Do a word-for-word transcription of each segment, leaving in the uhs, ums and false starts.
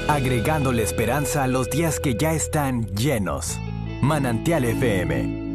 agregándole esperanza a los días que ya están llenos. Manantial F M.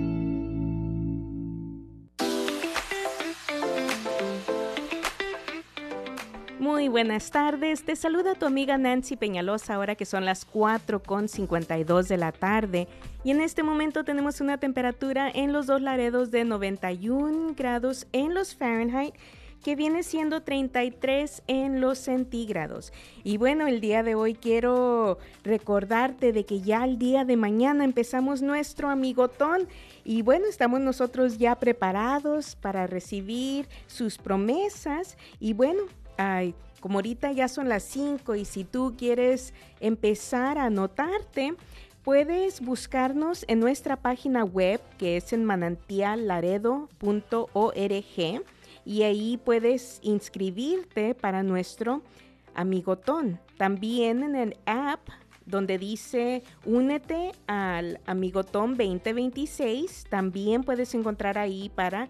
Muy buenas tardes, te saluda tu amiga Nancy Peñalosa ahora que son las cuatro con cincuenta y dos de la tarde y en este momento tenemos una temperatura en los dos Laredos de noventa y un grados en los Fahrenheit, que viene siendo treinta y tres en los centígrados. Y bueno, el día de hoy quiero recordarte de que ya el día de mañana empezamos nuestro amigotón y bueno, estamos nosotros ya preparados para recibir sus promesas y bueno, ay, como ahorita ya son las cinco y si tú quieres empezar a anotarte, puedes buscarnos en nuestra página web que es en manantial laredo punto org y ahí puedes inscribirte para nuestro amigotón. También en el app donde dice únete al amigotón veinte veintiséis, también puedes encontrar ahí para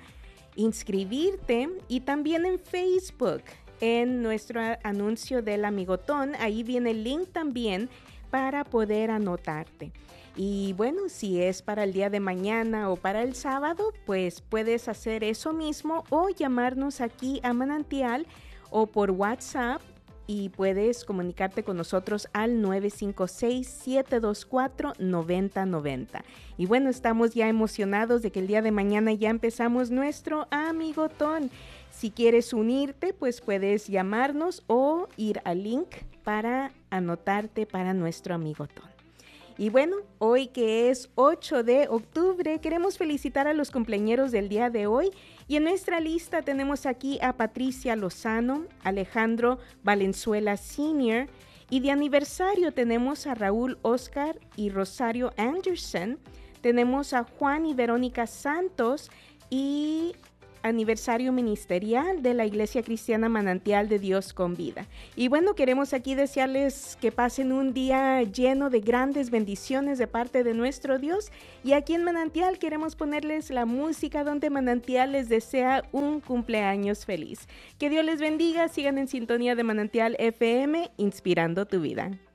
inscribirte y también en Facebook. En nuestro anuncio del amigotón, ahí viene el link también para poder anotarte. Y bueno, si es para el día de mañana o para el sábado, pues puedes hacer eso mismo o llamarnos aquí a Manantial o por WhatsApp y puedes comunicarte con nosotros al nueve cinco seis, siete dos cuatro, nueve cero nueve cero. Y bueno, estamos ya emocionados de que el día de mañana ya empezamos nuestro amigotón. Si quieres unirte, pues puedes llamarnos o ir al link para anotarte para nuestro amigotón. Y bueno, hoy que es ocho de octubre, queremos felicitar a los cumpleañeros del día de hoy. Y en nuestra lista tenemos aquí a Patricia Lozano, Alejandro Valenzuela senior Y de aniversario tenemos a Raúl Oscar y Rosario Anderson. Tenemos a Juan y Verónica Santos y aniversario ministerial de la Iglesia Cristiana Manantial de Dios con Vida. Y bueno, queremos aquí desearles que pasen un día lleno de grandes bendiciones de parte de nuestro Dios. Y aquí en Manantial queremos ponerles la música donde Manantial les desea un cumpleaños feliz. Que Dios les bendiga, sigan en sintonía de Manantial F M, inspirando tu vida.